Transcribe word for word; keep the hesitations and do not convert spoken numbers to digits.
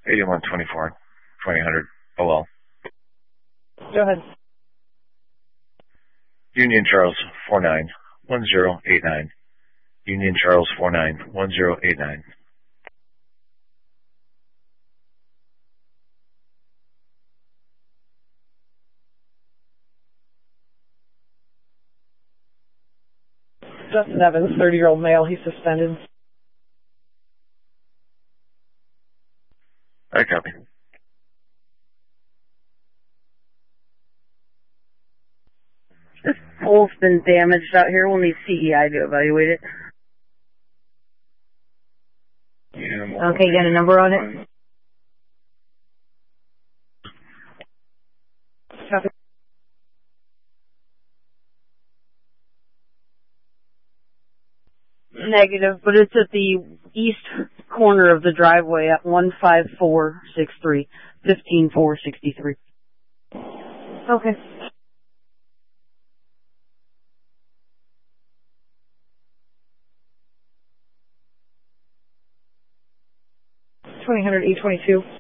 eighty-one twenty-four, twenty hundred, O L. Go ahead. Union Charles, four nine one zero eight nine. Union Charles, four nine one zero eight nine. Justin Evans, thirty-year-old male. He's suspended. I copy. This pole's been damaged out here. We'll need C E I to evaluate it. Okay, you got a number on it? Copy. Negative, but it's at the east corner of the driveway at one five four six three, fifteen four sixty-three. Okay. twenty hundred, eight twenty-two.